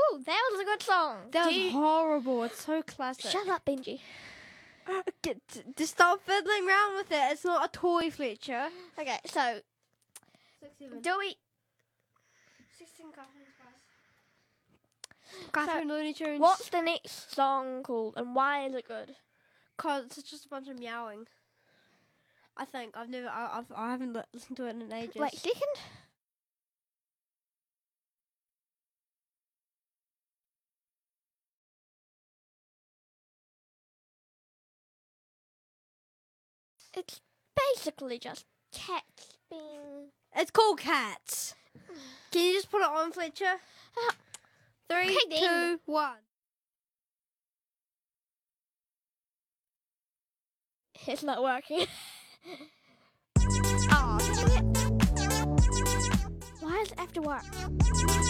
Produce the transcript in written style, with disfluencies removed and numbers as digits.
Ooh, that was a good song. That was horrible. It's so classic. Shut up, Benji. Just stop fiddling around with it. It's not a toy, Fletcher. Okay, so 6-7. do we? 16 Catherine Looney Tunes. What's the next song called, and why is it good? Cause it's just a bunch of meowing. I think I haven't listened to it in ages. Wait, second. It's basically just cats being. It's called Cats. Can you just put it on, Fletcher? 3, Okay, then. 2, 1. It's not working. Oh, why does it have to work?